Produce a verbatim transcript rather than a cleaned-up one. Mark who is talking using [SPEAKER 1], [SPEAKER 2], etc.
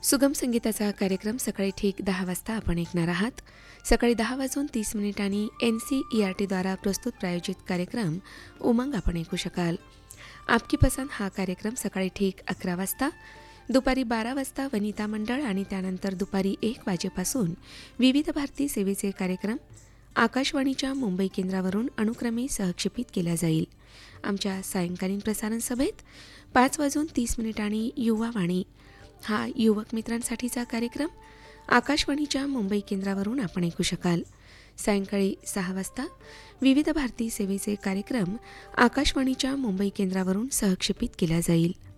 [SPEAKER 1] सुगम संगीताचा हा कार्यक्रम सकाळी ठीक दहा वाजता आपण ऐकणार आहात. सकाळी दहा वाजून तीस मिनिटांनी एन सी ई आर टीद्वारा प्रस्तुत प्रायोजित कार्यक्रम उमंग आपण ऐकू शकाल. आपकी पसंद हा कार्यक्रम सकाळी ठीक अकरा वाजता, दुपारी बारा वाजता वनिता मंडळ आणि त्यानंतर दुपारी एक वाजेपासून विविध भारती सेवेचे कार्यक्रम आकाशवाणीच्या मुंबई केंद्रावरून अनुक्रमे सहक्षेपित केला जाईल. आमच्या सायंकालीन प्रसारण सभेत पाच वाजून तीस मिनिटांनी युवावाणी हा युवक मित्रांसाठीचा कार्यक्रम आकाशवाणीच्या मुंबई केंद्रावरून आपण ऐकू शकाल. सायंकाळी सहा वाजता विविध भारती सेवेचे कार्यक्रम आकाशवाणीच्या मुंबई केंद्रावरून सहक्षेपित केला जाईल.